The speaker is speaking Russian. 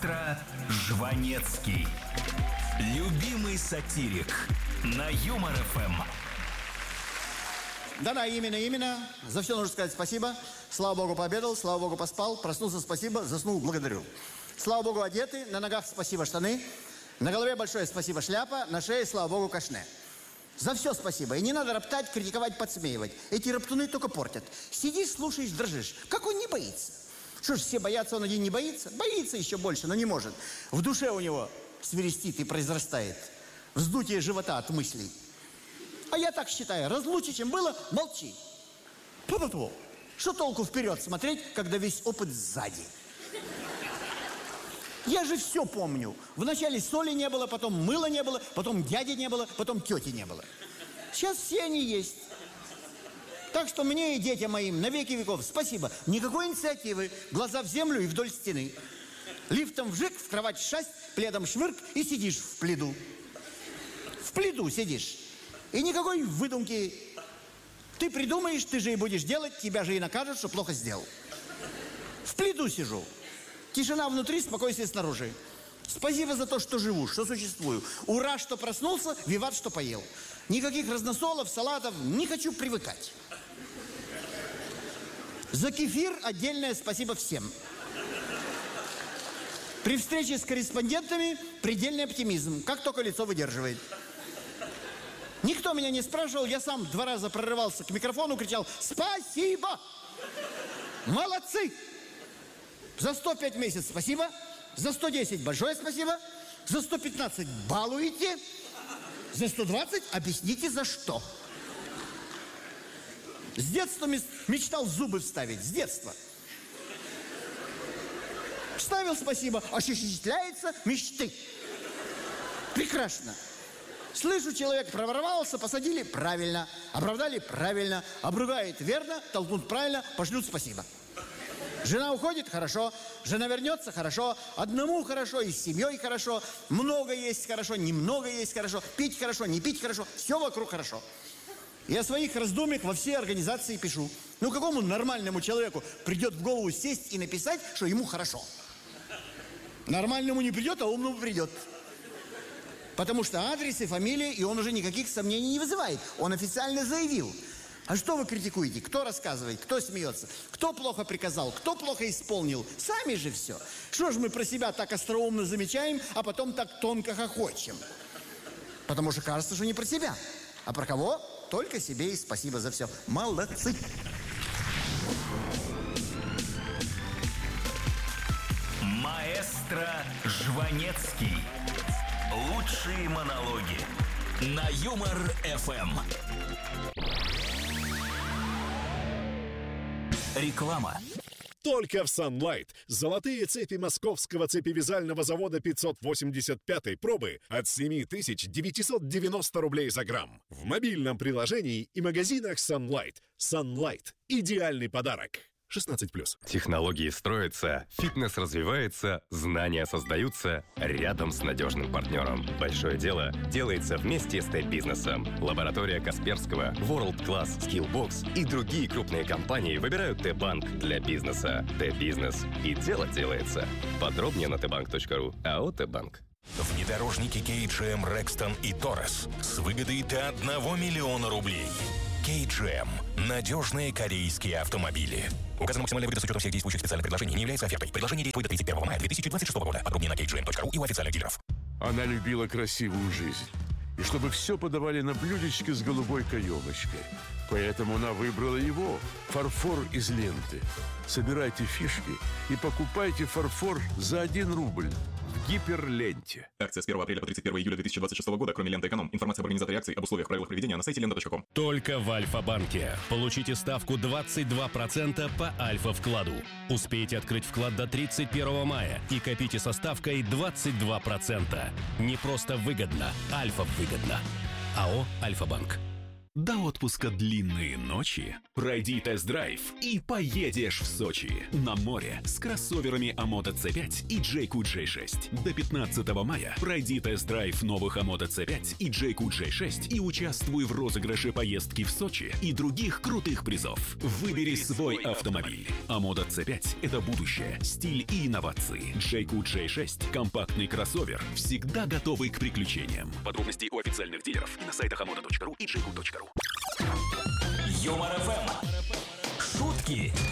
Маэстро Жванецкий. Любимый сатирик на Юмор ФМ. Да, именно. За все нужно сказать спасибо. Слава Богу, пообедал, слава Богу, поспал. Проснулся, спасибо, заснул, благодарю. Слава Богу, одеты, на ногах спасибо, штаны. На голове большое спасибо, шляпа. На шее, слава Богу, кашне. За все спасибо. И не надо роптать, критиковать, подсмеивать. Эти роптуны только портят. Сидишь, слушаешь, дрожишь. Как он не боится? Что ж, все боятся, он один не боится? Боится еще больше, но не может. В душе у него свирестит и произрастает вздутие живота от мыслей. А я так считаю, разлучи, чем было, молчи. Ту-ту-ту. Что толку вперед смотреть, когда весь опыт сзади? Я же все помню. Вначале соли не было, потом мыла не было, потом дяди не было, потом тети не было. Сейчас все они есть. Так что мне и детям моим на веки веков спасибо. Никакой инициативы. Глаза в землю и вдоль стены. Лифтом вжик, в кровать шасть, пледом швырк и сидишь в пледу. В пледу сидишь. И никакой выдумки. Ты придумаешь, ты же и будешь делать, тебя же и накажут, что плохо сделал. В пледу сижу. Тишина внутри, спокойствие снаружи. Спасибо за то, что живу, что существую. Ура, что проснулся, виват, что поел. Никаких разносолов, салатов, не хочу привыкать. За кефир отдельное спасибо всем. При встрече с корреспондентами предельный оптимизм, как только лицо выдерживает. Никто меня не спрашивал, я сам 2 раза прорывался к микрофону, кричал «Спасибо! Молодцы! За 105 месяцев спасибо, за 110 большое спасибо, за 115 балуете, за 120 объясните за что». С детства мечтал зубы вставить, с детства. Вставил спасибо, осуществляется мечты. Прекрасно. Слышу, человек проворовался, посадили правильно, оправдали правильно, обругает верно, толкнут правильно, пошлют спасибо. Жена уходит, хорошо. Жена вернется, хорошо. Одному хорошо, и с семьей хорошо. Много есть хорошо, немного есть хорошо. Пить хорошо, не пить хорошо. Все вокруг хорошо. Я о своих раздумьях во все организации пишу. Ну, какому нормальному человеку придет в голову сесть и написать, что ему хорошо? Нормальному не придет, а умному придет. Потому что адрес и фамилия, и он уже никаких сомнений не вызывает. Он официально заявил. А что вы критикуете? Кто рассказывает? Кто смеется? Кто плохо приказал? Кто плохо исполнил? Сами же все. Что ж мы про себя так остроумно замечаем, а потом так тонко хохочем? Потому что кажется, что не про себя. А про кого? Только себе и спасибо за все. Молодцы! Маэстро Жванецкий. Лучшие монологи на Юмор ФМ. Реклама. Только в Sunlight золотые цепи московского цепевязального завода 585 пробы от 7990 рублей за грамм. В мобильном приложении и магазинах Sunlight. Sunlight – идеальный подарок. 16+. Технологии строятся, фитнес развивается, знания создаются рядом с надежным партнером. Большое дело делается вместе с Т-бизнесом. Лаборатория Касперского, World Class, Skillbox и другие крупные компании выбирают Т-банк для бизнеса. Т-бизнес. И дело делается. Подробнее на tbank.ru. АО «Т-банк». Внедорожники KGM Rexton и Taurus с выгодой до 1 миллиона рублей. KGM – надежные корейские автомобили. Указана максимальная выгода с учетом всех действующих специальных предложений не является офертой. Предложение действует до 31 мая 2026 года. Подробнее на kgm.ru и у официальных дилеров. Она любила красивую жизнь. И чтобы все подавали на блюдечке с голубой каемочкой. Поэтому она выбрала его – фарфор из ленты. Собирайте фишки и покупайте фарфор за 1 рубль. В гиперленте. Акция с 1 апреля по 31 июля 2026 года, кроме ленты «Эконом». Информация об организаторе акций, об условиях, правилах проведения на сайте lenta.com. Только в Альфа-банке. Получите ставку 22% по Альфа-вкладу. Успейте открыть вклад до 31 мая и копите со ставкой 22%. Не просто выгодно, Альфа-выгодно. АО «Альфа-банк». До отпуска длинные ночи. Пройди тест-драйв и поедешь в Сочи. На море с кроссоверами Амода C5 и JQ J6. До 15 мая пройди тест-драйв новых Амода C5 и JQ J6 и участвуй в розыгрыше поездки в Сочи и других крутых призов. Выбери свой автомобиль. Амода C5 – это будущее, стиль и инновации. JQ J6 – компактный кроссовер, всегда готовый к приключениям. Подробности у официальных дилеров и на сайтах amoda.ru и jq.ru. Юмор ФМ. Шутки